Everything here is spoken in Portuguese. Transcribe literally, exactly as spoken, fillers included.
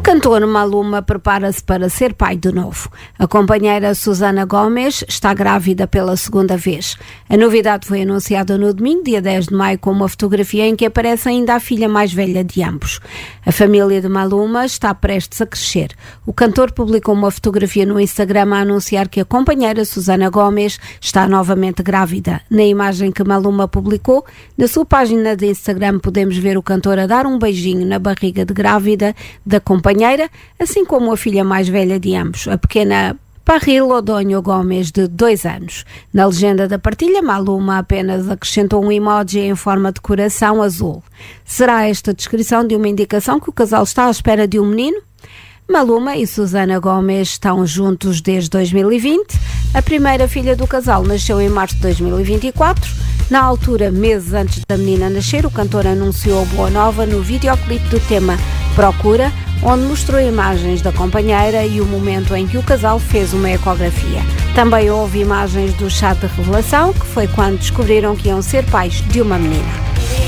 cantor Maluma prepara-se para ser pai de novo. A companheira Susana Gomes está grávida pela segunda vez. A novidade foi anunciada no domingo, dia dez de maio, com uma fotografia em que aparece ainda a filha mais velha de ambos. A família de Maluma está prestes a crescer. O cantor publicou uma fotografia no Instagram a anunciar que a companheira Susana Gomes está novamente grávida. Na imagem que Maluma publicou, na sua página de Instagram podemos ver o cantor a dar um beijinho na barriga de grávida da companheira, assim como a filha mais velha de ambos, a pequena Parril Odonho Gomes, de dois anos. Na legenda da partilha, Maluma apenas acrescentou um emoji em forma de coração azul. Será esta descrição de uma indicação que o casal está à espera de um menino? Maluma e Susana Gomes estão juntos desde dois mil e vinte. A primeira filha do casal nasceu em março de dois mil e vinte e quatro. Na altura, meses antes da menina nascer, o cantor anunciou a boa nova no videoclipe do tema Procura, onde mostrou imagens da companheira e o momento em que o casal fez uma ecografia. Também houve imagens do chá de revelação, que foi quando descobriram que iam ser pais de uma menina.